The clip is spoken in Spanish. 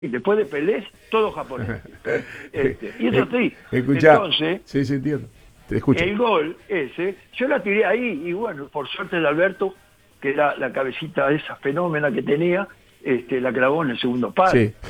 y después de Pelé, todo japonés. Y eso sí. Escuchá, Entonces, sí, entiendo. Te escucho. el gol ese, yo la tiré ahí, y bueno, por suerte de Alberto, que era la cabecita esa fenómena que tenía, la clavó en el segundo palo. Sí.